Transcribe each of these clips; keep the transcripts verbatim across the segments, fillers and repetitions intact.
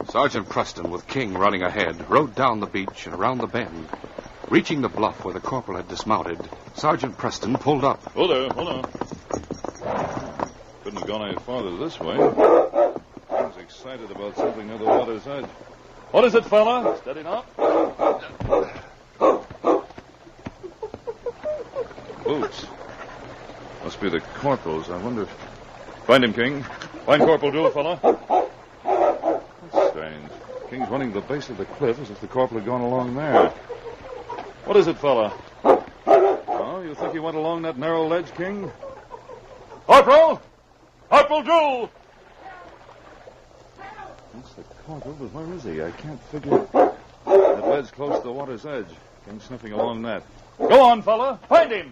Sergeant Preston, with King running ahead, rode down the beach and around the bend. Reaching the bluff where the corporal had dismounted, Sergeant Preston pulled up. Hold there, hold on. Couldn't have gone any farther this way. King's excited about something near the water's edge. What is it, fella? Steady now. Boots. Must be the corporal's. I wonder if... Find him, King. Find Corporal Drew, fella. That's strange. King's running to the base of the cliff as if the corporal had gone along there. What is it, fella? Oh, you think he went along that narrow ledge, King? Corporal! Corporal Drew! That's the corporal, but where is he? I can't figure... That ledge close to the water's edge. King's sniffing along that. Go on, fella. Find him!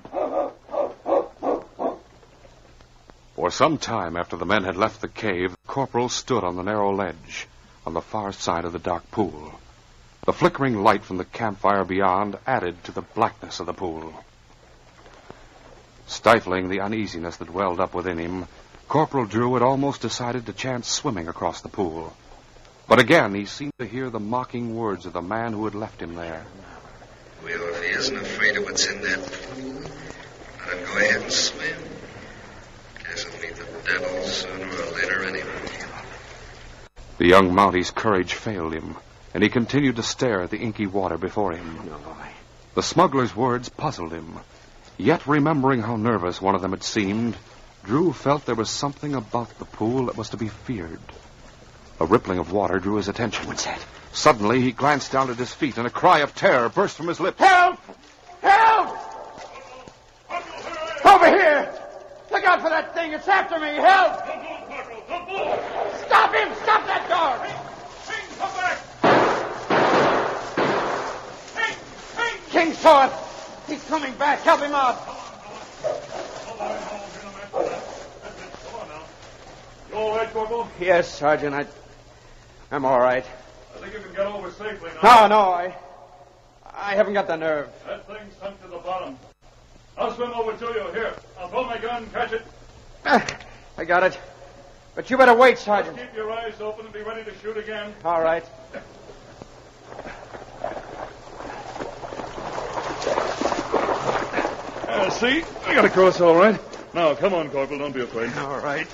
For some time after the men had left the cave, the corporal stood on the narrow ledge on the far side of the dark pool. The flickering light from the campfire beyond added to the blackness of the pool. Stifling the uneasiness that welled up within him, Corporal Drew had almost decided to chance swimming across the pool. But again he seemed to hear the mocking words of the man who had left him there. Well, if he isn't afraid of what's in that pool, let him go ahead and swim. Guess he'll meet the devil sooner or later anyway. The young Mountie's courage failed him, and he continued to stare at the inky water before him. No. The smuggler's words puzzled him. Yet, remembering how nervous one of them had seemed, Drew felt there was something about the pool that was to be feared. A rippling of water drew his attention. What's that? Suddenly, he glanced down at his feet, and a cry of terror burst from his lips. Help! Help! Over here! Look out for that thing. It's after me. Help! Don't move, Corporal. Don't move. Stop him! Stop that dog! King, come back! King! King! King saw it. He's coming back. Help him out. You all right, Corporal? Yes, Sergeant. I... I'm all right. I think you can get over safely now. No, no, I... I haven't got the nerve. That thing sunk to the bottom. I'll swim over to you. Here, I'll pull my gun, catch it. Ah, I got it. But you better wait, Sergeant. Just keep your eyes open and be ready to shoot again. All right. Uh, see? I got across all right. Now, come on, Corporal. Don't be afraid. All right.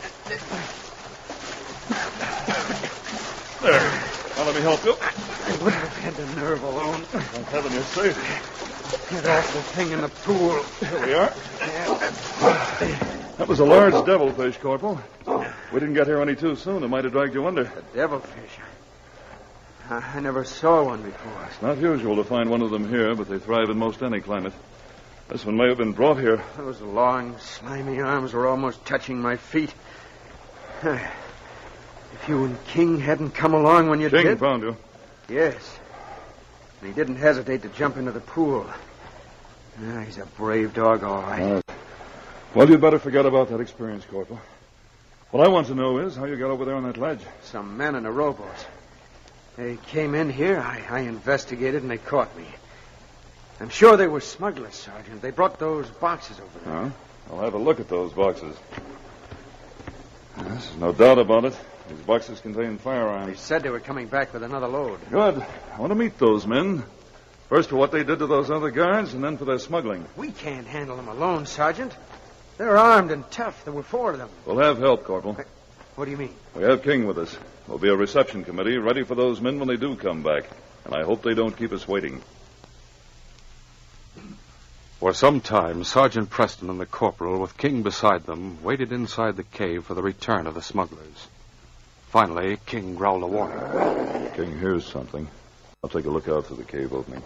There. Now, let me help you. I wouldn't have had the nerve alone. Thank heaven you're safe. That awful thing in the pool. Here we are. That was a large devilfish, Corporal. We didn't get here any too soon. It might have dragged you under. A devilfish. I, I never saw one before. It's not usual to find one of them here, but they thrive in most any climate. This one may have been brought here. Those long, slimy arms were almost touching my feet. If you and King hadn't come along when you King did... found you. Yes. And he didn't hesitate to jump into the pool. Ah, he's a brave dog, all right. All right. Well, you'd better forget about that experience, Corporal. What I want to know is how you got over there on that ledge. Some men in a rowboat. They came in here. I, I investigated, and they caught me. I'm sure they were smugglers, Sergeant. They brought those boxes over there. Huh? I'll have a look at those boxes. Yes, there's no doubt about it. These boxes contain They firearms. said they were coming back with another load. Good. I want to meet those men. First for what they did to those other guards, and then for their smuggling. We can't handle them alone, Sergeant. They're armed and tough. There were four of them. We'll have help, Corporal. What do you mean? We have King with us. There'll be a reception committee ready for those men when they do come back. And I hope they don't keep us waiting. For some time, Sergeant Preston and the corporal, with King beside them, waited inside the cave for the return of the smugglers. Finally, King growled a warning. King hears something. I'll take a look out through the cave opening.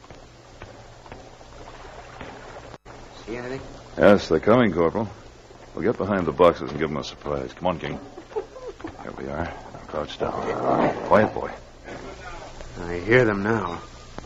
See anything? Yes, they're coming, Corporal. We'll get behind the boxes and give them a surprise. Come on, King. Here we are. Now crouch down. Quiet, boy. I hear them now.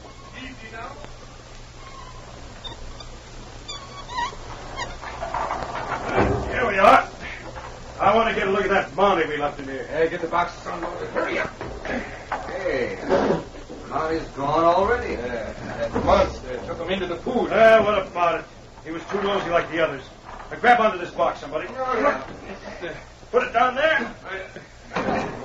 Here we are. I want to get a look at that bounty we left in here. Hey, get the boxes unloaded. Hurry up. Hey, Mounty's gone already. Yeah. At once, they took him into the pool. Well, what about it? He was too nosy like the others. Now grab onto this box, somebody. Oh, yeah. Put it down there.